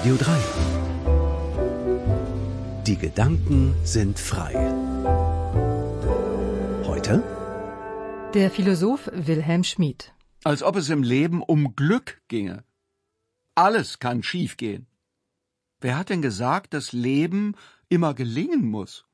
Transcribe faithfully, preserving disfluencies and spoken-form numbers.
Radio drei. Die Gedanken sind frei. Heute der Philosoph Wilhelm Schmid. Als ob es im Leben um Glück ginge. Alles kann schiefgehen. Wer hat denn gesagt, dass Leben immer gelingen muss?